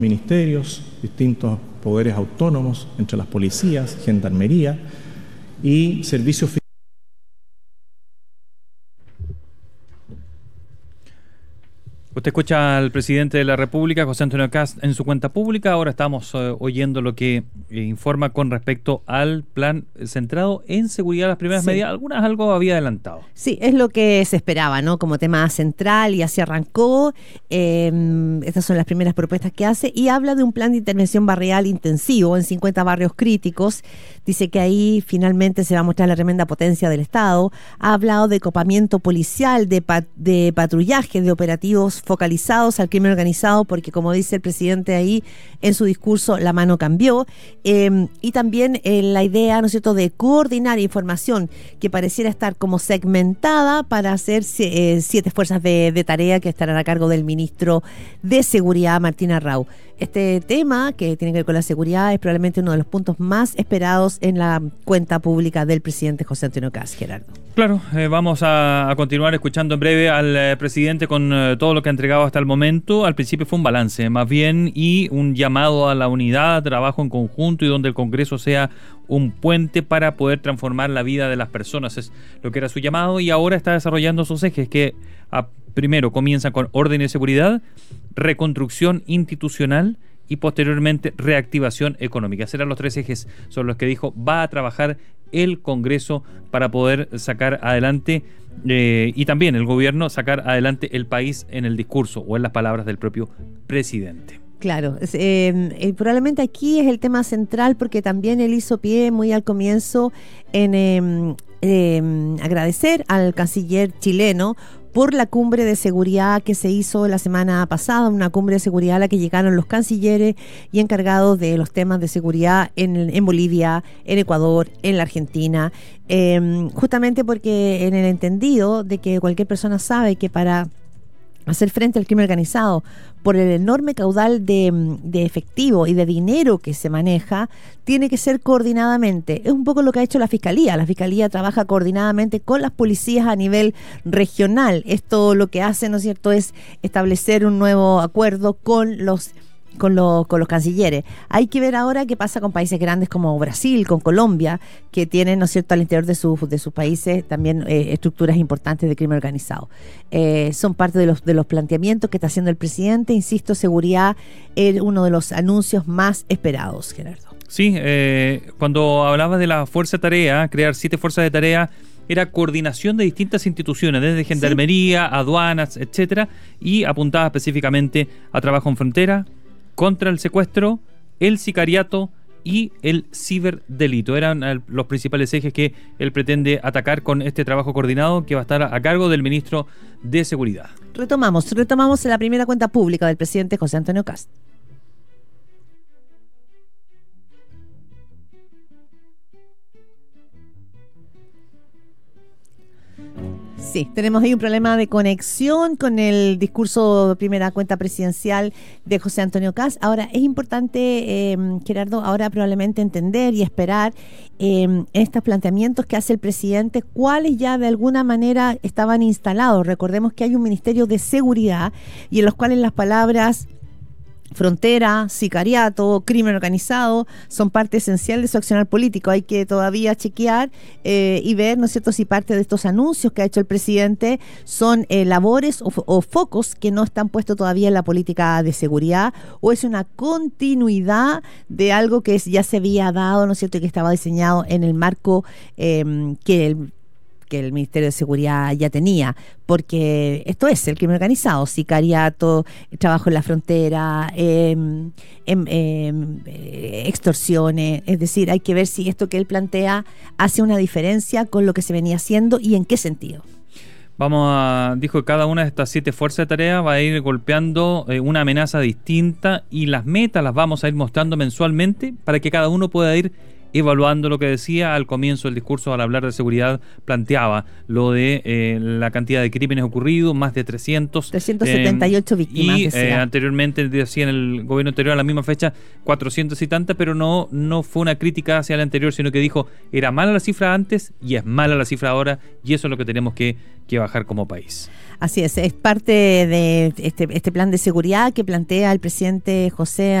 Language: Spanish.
ministerios, distintos poderes autónomos entre las policías, gendarmería y servicios fiscales. Usted escucha al presidente de la República, José Antonio Kast, en su cuenta pública. Ahora estamos oyendo lo que informa con respecto al plan centrado en seguridad, las primeras medidas. Algunas algo había adelantado. Sí, es lo que se esperaba, ¿no? Como tema central, y así arrancó. Estas son las primeras propuestas que hace, y habla de un plan de intervención barrial intensivo en 50 barrios críticos. Dice que ahí finalmente se va a mostrar la tremenda potencia del Estado. Ha hablado de copamiento policial, de patrullaje, de operativos focalizados al crimen organizado, porque como dice el presidente ahí en su discurso, la mano cambió. Y también la idea, ¿no es cierto?, de coordinar información que pareciera estar como segmentada para hacer 7 fuerzas de tarea que estarán a cargo del ministro de Seguridad, Martín Arrau. Este tema, que tiene que ver con la seguridad, es probablemente uno de los puntos más esperados en la cuenta pública del presidente José Antonio Kast, Gerardo. Claro, vamos a continuar escuchando en breve al presidente con todo lo que ha entregado hasta el momento. Al principio fue un balance, más bien, y un llamado a la unidad, trabajo en conjunto, y donde el Congreso sea un puente para poder transformar la vida de las personas. Es lo que era su llamado, y ahora está desarrollando sus ejes, que primero comienzan con orden y seguridad, reconstrucción institucional y posteriormente reactivación económica. Serán los 3 ejes sobre los que dijo va a trabajar el Congreso para poder sacar adelante y también el gobierno sacar adelante el país, en el discurso o en las palabras del propio presidente. Claro, probablemente aquí es el tema central, porque también él hizo pie muy al comienzo en agradecer al canciller chileno por la cumbre de seguridad que se hizo la semana pasada, una cumbre de seguridad a la que llegaron los cancilleres y encargados de los temas de seguridad en Bolivia, en Ecuador, en la Argentina, justamente porque en el entendido de que cualquier persona sabe que para hacer frente al crimen organizado, por el enorme caudal de efectivo y de dinero que se maneja, tiene que ser coordinadamente. Es un poco lo que ha hecho la Fiscalía. La Fiscalía trabaja coordinadamente con las policías a nivel regional. Esto lo que hace, ¿no es cierto?, es establecer un nuevo acuerdo con los cancilleres. Hay que ver ahora qué pasa con países grandes como Brasil, con Colombia, que tienen, ¿no es cierto?, al interior de sus países también estructuras importantes de crimen organizado. Son parte de los planteamientos que está haciendo el presidente. Insisto, seguridad es uno de los anuncios más esperados, Gerardo. Sí, cuando hablaba de la fuerza de tarea, crear 7 fuerzas de tarea, era coordinación de distintas instituciones, desde gendarmería, aduanas, etcétera, y apuntaba específicamente a trabajo en frontera, contra el secuestro, el sicariato y el ciberdelito. Eran los principales ejes que él pretende atacar con este trabajo coordinado, que va a estar a cargo del ministro de Seguridad. Retomamos la primera cuenta pública del presidente José Antonio Kast. Sí, tenemos ahí un problema de conexión con el discurso, primera cuenta presidencial de José Antonio Kast. Ahora, es importante, Gerardo, ahora probablemente entender y esperar estos planteamientos que hace el presidente, cuáles ya de alguna manera estaban instalados. Recordemos que hay un Ministerio de Seguridad y en los cuales las palabras frontera, sicariato, crimen organizado son parte esencial de su accionar político. Hay que todavía chequear y ver, ¿no es cierto?, si parte de estos anuncios que ha hecho el presidente son labores o focos que no están puestos todavía en la política de seguridad, o es una continuidad de algo que ya se había dado, ¿no es cierto?, y que estaba diseñado en el marco que el Ministerio de Seguridad ya tenía, porque esto es el crimen organizado, sicariato, trabajo en la frontera, extorsiones. Es decir, hay que ver si esto que él plantea hace una diferencia con lo que se venía haciendo y en qué sentido. Dijo que cada una de estas 7 fuerzas de tarea va a ir golpeando una amenaza distinta, y las metas las vamos a ir mostrando mensualmente para que cada uno pueda ir evaluando lo que decía al comienzo del discurso. Al hablar de seguridad planteaba lo de la cantidad de crímenes ocurridos, más de 378 víctimas, y decía. anteriormente decía en el gobierno anterior a la misma fecha 400 y tantas, pero no fue una crítica hacia el anterior, sino que dijo era mala la cifra antes y es mala la cifra ahora, y eso es lo que tenemos que bajar como país. Así es parte de este plan de seguridad que plantea el presidente José